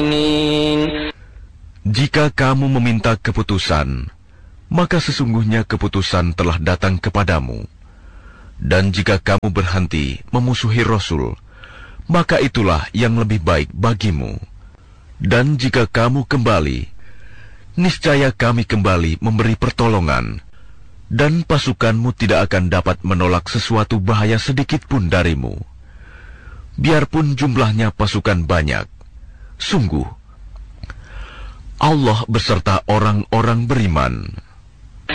المؤمنين. Jika kamu meminta keputusan, maka sesungguhnya keputusan telah datang kepadamu. Dan jika kamu berhenti memusuhi Rasul, maka itulah yang lebih baik bagimu. Dan jika kamu kembali, niscaya kami kembali memberi pertolongan, dan pasukanmu tidak akan dapat menolak sesuatu bahaya sedikit pun darimu. Biarpun jumlahnya pasukan banyak, sungguh Allah beserta orang-orang beriman.